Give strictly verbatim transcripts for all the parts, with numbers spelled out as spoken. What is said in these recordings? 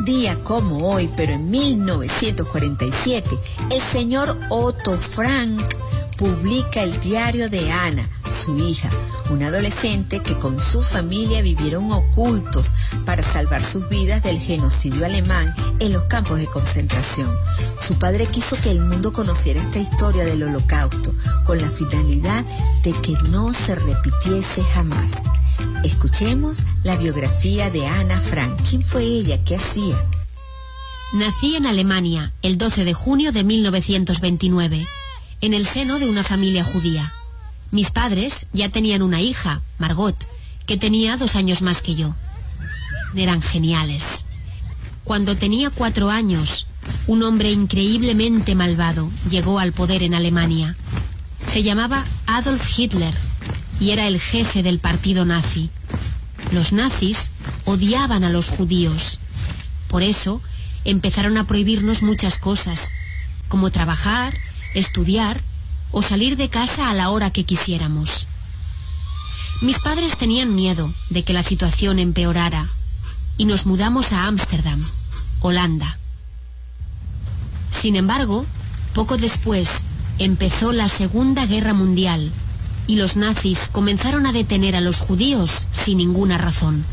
Un día como hoy, pero en mil novecientos cuarenta y siete, el señor Otto Frank publica el diario de Ana, su hija, una adolescente que con su familia vivieron ocultos para salvar sus vidas del genocidio alemán en los campos de concentración. Su padre quiso que el mundo conociera esta historia del Holocausto con la finalidad de que no se repitiese jamás. Escuchemos la biografía de Ana Frank. ¿Quién fue ella? ¿Qué hacía? Nací en Alemania el doce de junio de mil novecientos veintinueve, en el seno de una familia judía. Mis padres ya tenían una hija, Margot, que tenía dos años más que yo. Eran geniales. Cuando tenía cuatro años, un hombre increíblemente malvado llegó al poder en Alemania. Se llamaba Adolf Hitler y era el jefe del partido nazi. Los nazis odiaban a los judíos. Por eso empezaron a prohibirnos muchas cosas, como trabajar, estudiar o salir de casa a la hora que quisiéramos. Mis padres tenían miedo de que la situación empeorara y nos mudamos a Ámsterdam, Holanda. Sin embargo, poco después empezó la Segunda Guerra Mundial y los nazis comenzaron a detener a los judíos sin ninguna razón.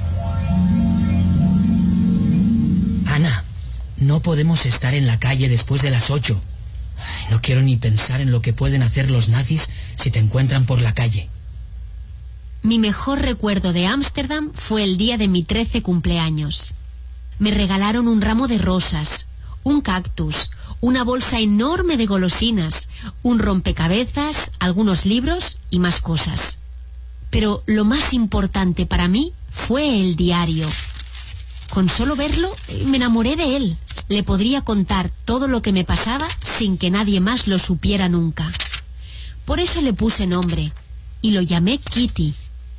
Ana, no podemos estar en la calle después de las ocho. No quiero ni pensar en lo que pueden hacer los nazis si te encuentran por la calle. Mi mejor recuerdo de Ámsterdam fue el día de mi trece cumpleaños. Me regalaron un ramo de rosas, un cactus, una bolsa enorme de golosinas, un rompecabezas, algunos libros y más cosas. Pero lo más importante para mí fue el diario. Con solo verlo, me enamoré de él. Le podría contar todo lo que me pasaba sin que nadie más lo supiera nunca. Por eso le puse nombre y lo llamé Kitty.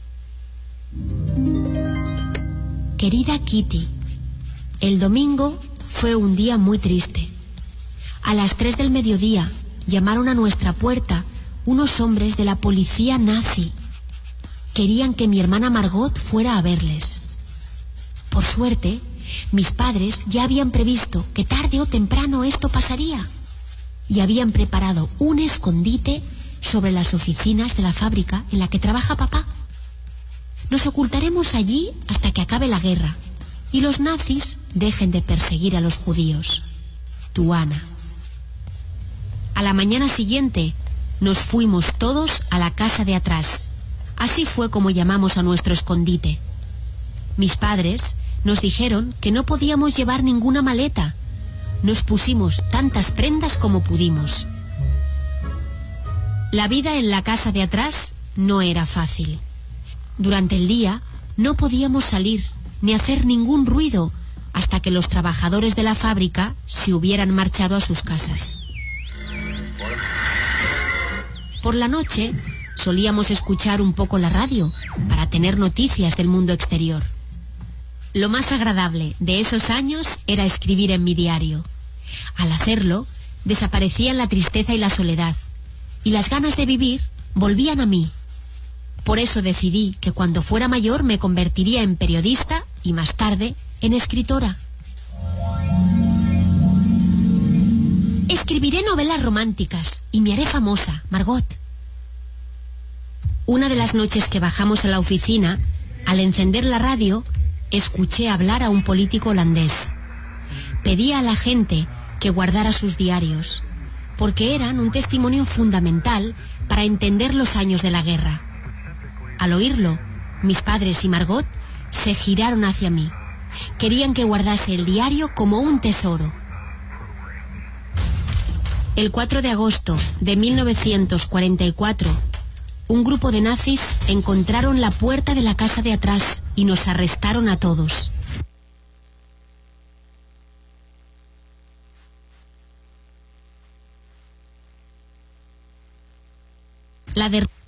Querida Kitty, el domingo fue un día muy triste. A las tres del mediodía llamaron a nuestra puerta unos hombres de la policía nazi. Querían que mi hermana Margot fuera a verles. Por suerte, mis padres ya habían previsto que tarde o temprano esto pasaría y habían preparado un escondite sobre las oficinas de la fábrica en la que trabaja papá. Nos ocultaremos allí hasta que acabe la guerra y los nazis dejen de perseguir a los judíos. Tu Ana. A la mañana siguiente nos fuimos todos a la casa de atrás. Así fue como llamamos a nuestro escondite. Mis padres nos dijeron que no podíamos llevar ninguna maleta. Nos pusimos tantas prendas como pudimos. La vida en la casa de atrás no era fácil. Durante el día no podíamos salir ni hacer ningún ruido hasta que los trabajadores de la fábrica se hubieran marchado a sus casas. Por la noche solíamos escuchar un poco la radio para tener noticias del mundo exterior. Lo más agradable de esos años era escribir en mi diario. Al hacerlo, desaparecían la tristeza y la soledad, y las ganas de vivir volvían a mí. Por eso decidí que cuando fuera mayor me convertiría en periodista y más tarde en escritora. Escribiré novelas románticas y me haré famosa, Margot. Una de las noches que bajamos a la oficina, al encender la radio, escuché hablar a un político holandés. Pedía a la gente que guardara sus diarios, porque eran un testimonio fundamental para entender los años de la guerra. Al oírlo, mis padres y Margot se giraron hacia mí. Querían que guardase el diario como un tesoro. El cuatro de agosto de mil novecientos cuarenta y cuatro, un grupo de nazis encontraron la puerta de la casa de atrás y nos arrestaron a todos. La derrota